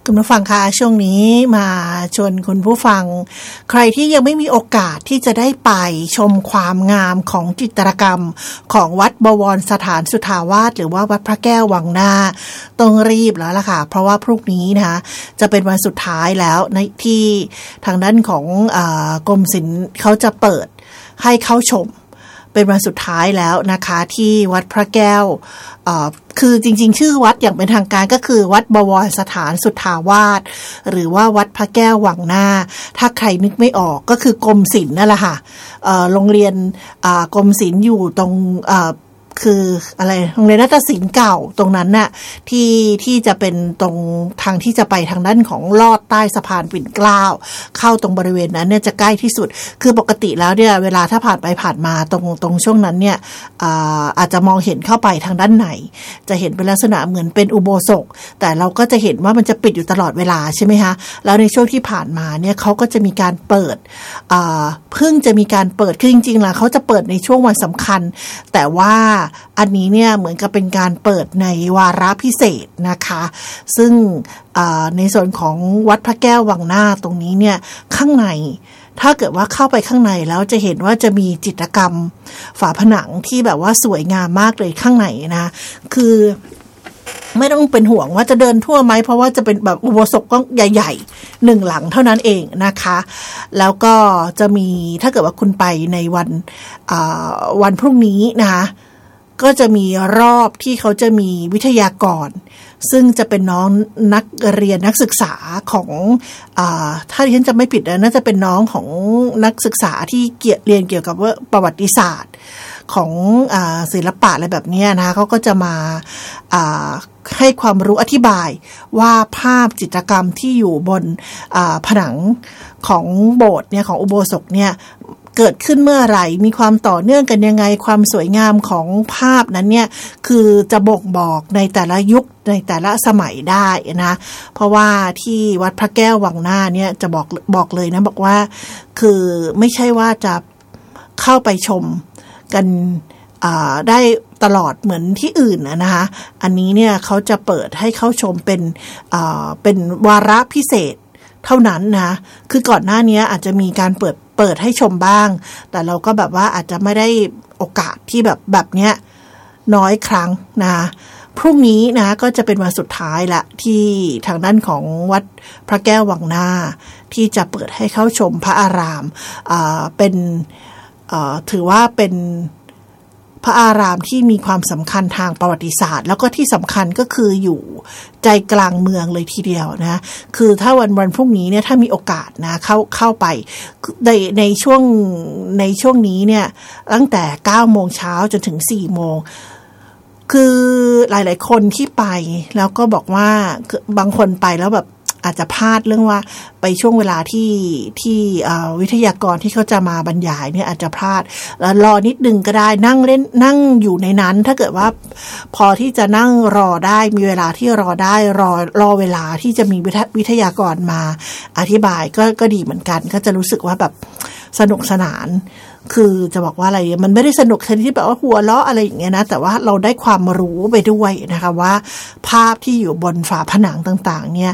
คุณผู้ฟังคะช่วงนี้มาชวนคุณผู้ฟังใครที่ยังไม่มีโอกาสที่จะได้ไปชมความงามของจิตรกรรมของวัดบวรสถานสุทธาวาสหรือว่าวัดพระแก้ววังหน้าต้องรีบแล้วล่ะค่ะเพราะว่าพรุ่งนี้นะคะจะเป็นวันสุดท้ายแล้วในที่ทางด้านของกรมศิลป์เขาจะเปิดให้เข้าชมเป็นวันสุดท้ายแล้วนะคะที่วัดพระแก้วคือจริงๆชื่อวัดอย่างเป็นทางการก็คือวัดบวรสถานสุทธาวาสหรือว่าวัดพระแก้ววังหน้าถ้าใครนึกไม่ออกก็คือกรมศิลป์นั่นแหละค่ะโรงเรียนกรมศิลป์อยู่ตรงคืออะไรโรงเรียนนาฏศิลป์เก่าตรงนั้นน่ะที่จะเป็นตรงทางที่จะไปทางด้านของลอดใต้สะพานปิ่นเกล้าเข้าตรงบริเวณนั้นเนี่ยจะใกล้ที่สุดคือปกติแล้วเนี่ยเวลาถ้าผ่านไปผ่านมาตรงช่วงนั้นเนี่ยอาจจะมองเห็นเข้าไปทางด้านในจะเห็นเป็นลักษณะเหมือนเป็นอุโบสถแต่เราก็จะเห็นว่ามันจะปิดอยู่ตลอดเวลาใช่ไหมคะแล้วในช่วงที่ผ่านมาเนี่ยเขาก็จะมีการเปิดเพิ่งจะมีการเปิดคือจริงๆแล้วเขาจะเปิดในช่วงวันสำคัญแต่ว่าอันนี้เนี่ยเหมือนกับเป็นการเปิดในวาระพิเศษนะคะซึ่งในส่วนของวัดพระแก้ววังหน้าตรงนี้เนี่ยข้างในถ้าเกิดว่าเข้าไปข้างในแล้วจะเห็นว่าจะมีจิตรกรรมฝาผนังที่แบบว่าสวยงามมากเลยข้างในนะคือไม่ต้องเป็นห่วงว่าจะเดินทั่วไหมเพราะว่าจะเป็นแบบอุโบสถก็ใหญ่ๆหนึ่งหลังเท่านั้นเองนะคะแล้วก็จะมีถ้าเกิดว่าคุณไปในวันพรุ่งนี้นะคะก็จะมีรอบที่เขาจะมีวิทยากรซึ่งจะเป็นน้องนักเรียนนักศึกษาของถ้าดิฉันจะไม่ผิดน่าจะเป็นน้องของนักศึกษาที่เรียนเกี่ยวกับประวัติศาสตร์ของศิลปะอะไรแบบนี้นะคะเขาก็จะมาให้ความรู้อธิบายว่าภาพจิตรกรรมที่อยู่บนผนังของโบสถ์เนี่ยของอุโบสถเนี่ยเกิดขึ้นเมื่อไหร่มีความต่อเนื่องกันยังไงความสวยงามของภาพนั้นเนี่ยคือจะบ่งบอกในแต่ละยุคในแต่ละสมัยได้นะเพราะว่าที่วัดพระแก้ววังหน้าเนี่ยจะบอกเลยนะบอกว่าคือไม่ใช่ว่าจะเข้าไปชมกันได้ตลอดเหมือนที่อื่นนะคะอันนี้เนี่ยเขาจะเปิดให้เข้าชมเป็นวาระพิเศษเท่านั้นนะคือก่อนหน้านี้อาจจะมีการเปิดให้ชมบ้างแต่เราก็แบบว่าอาจจะไม่ได้โอกาสที่แบบเนี้ยน้อยครั้งนะพรุ่งนี้นะก็จะเป็นวันสุดท้ายละที่ทางด้านของวัดพระแก้ววังหน้าที่จะเปิดให้เข้าชมพระอารามเป็นถือว่าเป็นพระอารามที่มีความสำคัญทางประวัติศาสตร์แล้วก็ที่สำคัญก็คืออยู่ใจกลางเมืองเลยทีเดียวนะคือถ้าวันพรุ่งนี้เนี่ยถ้ามีโอกาสนะเข้าไปในช่วงนี้เนี่ยตั้งแต่ 9 โมงเช้าจนถึง 4 โมงคือหลายๆคนที่ไปแล้วก็บอกว่าบางคนไปแล้วแบบอาจจะพลาดเรื่องว่าไปช่วงเวลาที่วิทยากรที่เขาจะมาบรรยายเนี่ยอาจจะพลาดแล้วรอนิดนึงก็ได้นั่งอยู่ในนั้นถ้าเกิดว่าพอที่จะนั่งรอได้มีเวลาที่รอได้รอเวลาที่จะมีวิทยากรมาอธิบายก็ดีเหมือนกันก็จะรู้สึกว่าแบบสนุกสนานคือจะบอกว่าอะไรมันไม่ได้สนุกแค่ที่แบบว่าหัวเราะอะไรอย่างเงี้ยนะแต่ว่าเราได้ความรู้ไปด้วยนะคะว่าภาพที่อยู่บนฝาผนังต่างๆเนี่ย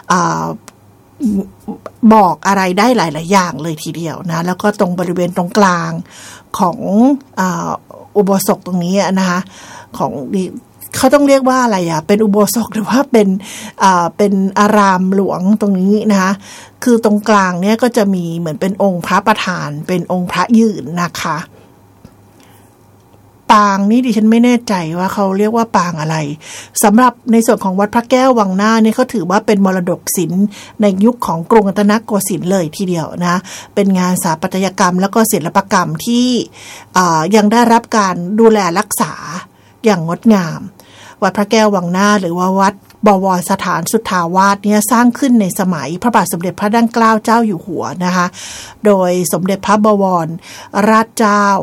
บอกอะไรได้หลายๆอย่างเลยทีเดียวนะแล้วก็ตรงบริเวณตรงกลางของอุโบสถตรงนี้นะคะของเขาต้องเรียกว่าอะไรเป็นอุโบสถหรือว่าเป็นอารามหลวงตรงนี้นะคะคือตรงกลางเนี่ยก็จะมีเหมือนเป็นองค์พระประธานเป็นองค์พระยืนนะคะปางนี่ดิฉันไม่แน่ใจว่าเขาเรียกว่าปางอะไรสำหรับในส่วนของวัดพระแก้ววังหน้าเนี่ยเขาถือว่าเป็นมรดกศิลป์ในยุคของกรุงรัตนโกสินทร์เลยทีเดียวนะเป็นงานสถาปัตยกรรมแล้วก็ศิลปกรรมที่ยังได้รับการดูแลรักษาอย่างงดงามวัดพระแก้ววังหน้าหรือว่าวัดบวรสถานสุทธาวาสเนี่ยสร้างขึ้นในสมัยพระบาทสมเด็จพระนั่งเกล้าเจ้าอยู่หัวนะคะโดยสมเด็จพระบวรราชเจ้า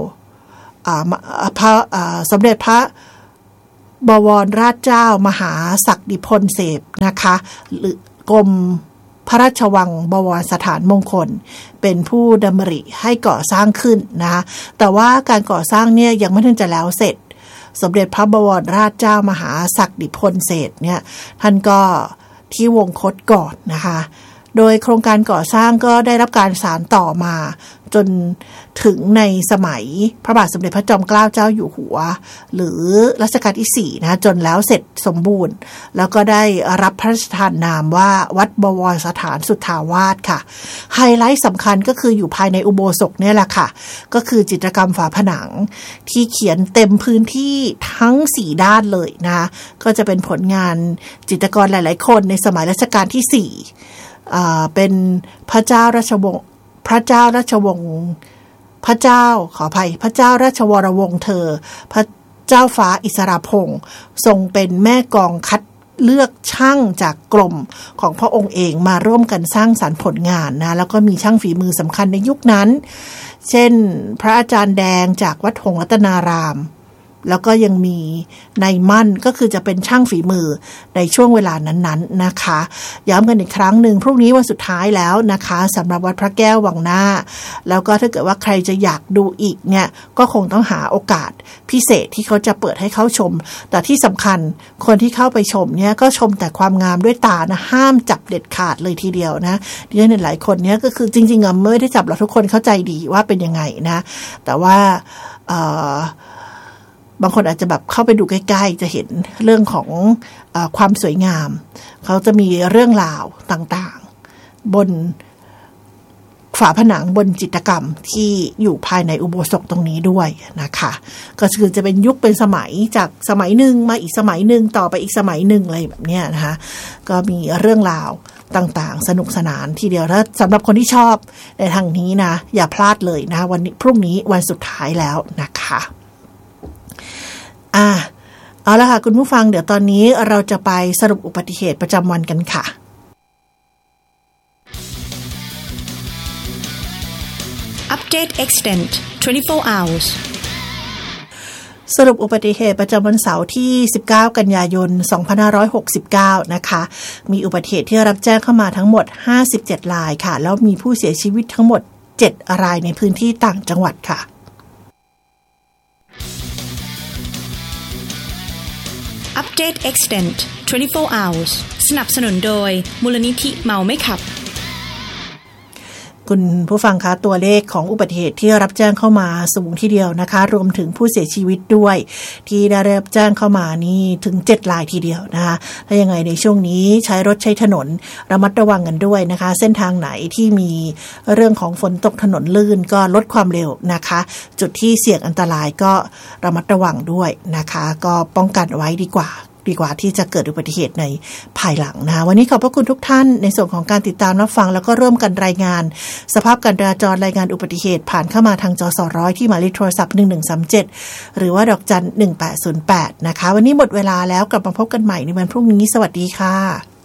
สมเด็จพระบวรราชเจ้ามหาศักดิพลเสพนะคะหรือกรมพระราชวังบวรสถานมงคลเป็นผู้ดำริให้ก่อสร้างขึ้นนะแต่ว่าการก่อสร้างเนี่ยยังไม่ทันจะแล้วเสร็จสมเด็จพระบวรราชเจ้ามหาศักดิพลเสพเนี่ยท่านก็ที่วงคตก่อนนะคะโดยโครงการก่อสร้างก็ได้รับการสานต่อมาจนถึงในสมัยพระบาทสมเด็จพระจอมเกล้าเจ้าอยู่หัวหรือรัชกาลที่4นะจนแล้วเสร็จสมบูรณ์แล้วก็ได้รับพระราชทานนามว่าวัดบวรสถานสุทธาวาสค่ะไฮไลท์สำคัญก็คืออยู่ภายในอุโบสถเนี่ยแหละค่ะก็คือจิตรกรรมฝาผนังที่เขียนเต็มพื้นที่ทั้ง4ด้านเลยนะก็จะเป็นผลงานจิตรกรหลายๆคนในสมัยรัชกาลที่4เป็นพระเจ้าราชวงศ์พระเจ้าราชวงศ์พระเจ้าขออภัยพระเจ้าราชวรวงศ์เธอพระเจ้าฟ้าอิสรพงศ์ทรงเป็นแม่กองคัดเลือกช่างจากกรมของพระองค์เองมาร่วมกันสร้างสรรค์ผลงานนะแล้วก็มีช่างฝีมือสำคัญในยุคนั้นเช่นพระอาจารย์แดงจากวัดหงส์รัตนารามแล้วก็ยังมีนายมั่นก็คือจะเป็นช่างฝีมือในช่วงเวลานั้นๆนะคะย้ำกันอีกครั้งหนึ่งพรุ่งนี้วันสุดท้ายแล้วนะคะสำหรับวัดพระแก้ววังหน้าแล้วก็ถ้าเกิดว่าใครจะอยากดูอีกเนี่ยก็คงต้องหาโอกาสพิเศษที่เขาจะเปิดให้เข้าชมแต่ที่สำคัญคนที่เข้าไปชมเนี่ยก็ชมแต่ความงามด้วยตานะห้ามจับเด็ดขาดเลยทีเดียวนะดิฉันเห็นหลายคนเนี่ยก็คือจริงๆไม่ได้จับหรอกทุกคนเข้าใจดีว่าเป็นยังไงนะแต่ว่าบางคนอาจจะแบบเข้าไปดูใกล้ๆจะเห็นเรื่องของความสวยงามเขาจะมีเรื่องราวต่างๆบนฝาผนังบนจิตรกรรมที่อยู่ภายในอุโบสถตรงนี้ด้วยนะคะก็คือจะเป็นยุคเป็นสมัยจากสมัยหนึ่งมาอีกสมัยหนึ่งต่อไปอีกสมัยหนึ่งอะไรแบบนี้นะคะก็มีเรื่องราวต่างๆสนุกสนานทีเดียวถ้าสำหรับคนที่ชอบในทางนี้นะอย่าพลาดเลยนะวันนี้พรุ่งนี้วันสุดท้ายแล้วนะคะเอาละค่ะคุณผู้ฟังเดี๋ยวตอนนี้เราจะไปสรุปอุบัติเหตุประจำวันกันค่ะ Update Extent 24 hours สรุปอุบัติเหตุประจำวันเสาร์ที่19กันยายน2569นะคะมีอุบัติเหตุที่รับแจ้งเข้ามาทั้งหมด57รายค่ะแล้วมีผู้เสียชีวิตทั้งหมด7รายในพื้นที่ต่างจังหวัดค่ะ Update Extent 24 hours สนับสนุนโดยมูลนิธิเมาไม่ขับคุณผู้ฟังคะตัวเลขของอุบัติเหตุที่รับแจ้งเข้ามาสูงทีเดียวนะคะรวมถึงผู้เสียชีวิตด้วยที่ได้รับแจ้งเข้ามานี่ถึง7รายทีเดียวนะคะถ้ายังไงในช่วงนี้ใช้รถใช้ถนนระมัดระวังกันด้วยนะคะเส้นทางไหนที่มีเรื่องของฝนตกถนนลื่นก็ลดความเร็วนะคะจุดที่เสี่ยงอันตรายก็ระมัดระวังด้วยนะคะก็ป้องกันไว้ดีกว่าที่จะเกิดอุบัติเหตุในภายหลังนะคะวันนี้ขอบพระคุณทุกท่านในส่วนของการติดตามรับฟังแล้วก็ร่วมกันรายงานสภาพการจราจรรายงานอุบัติเหตุผ่านเข้ามาทางจส100ที่หมายเลขโทรศัพท์1137หรือว่าดอกจัน1808นะคะวันนี้หมดเวลาแล้วกลับมาพบกันใหม่ในวันพรุ่งนี้สวัสดีค่ะ